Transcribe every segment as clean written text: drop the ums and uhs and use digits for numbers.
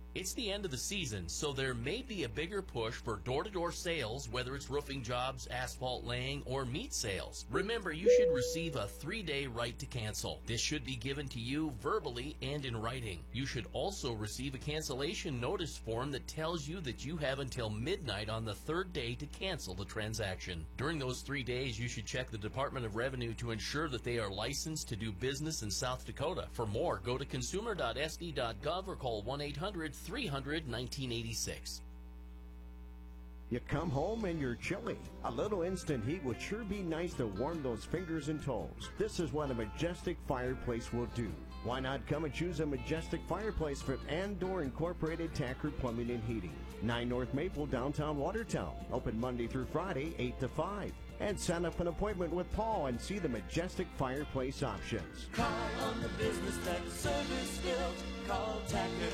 It's the end of the season, so there may be a bigger push for door-to-door sales, whether it's roofing jobs, asphalt laying, or meat sales. Remember, you should receive a 3-day right to cancel. This should be given to you verbally and in writing. You should also receive a cancellation notice form that tells you that you have until midnight on the 3rd day to cancel the transaction. During those 3 days, you should check the Department of Revenue to ensure that they are licensed to do business in South Dakota. For more, go to consumer.sd.gov or call 1-800-300-1986. You come home and you're chilly. A little instant heat would sure be nice to warm those fingers and toes. This is what a Majestic fireplace will do. Why not come and choose a Majestic fireplace from Andor Incorporated Tackert Plumbing and Heating, 9 North Maple, downtown Watertown. Open Monday through Friday, 8 to 5. And set up an appointment with Paul and see the Majestic fireplace options. Call on the business that service built. Call Tackert.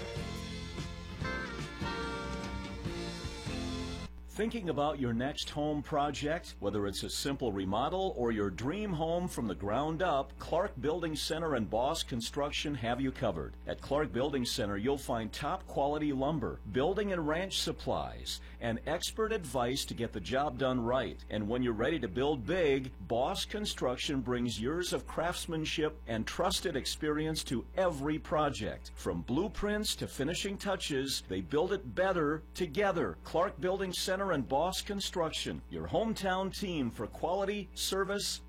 Thinking about your next home project, whether it's a simple remodel or your dream home from the ground up, Clark Building Center and Boss Construction have you covered. At Clark Building Center, you'll find top quality lumber, building and ranch supplies, and expert advice to get the job done right. And when you're ready to build big, Boss Construction brings years of craftsmanship and trusted experience to every project. From blueprints to finishing touches, they build it better together. Clark Building Center and Boss Construction, your hometown team for quality, service,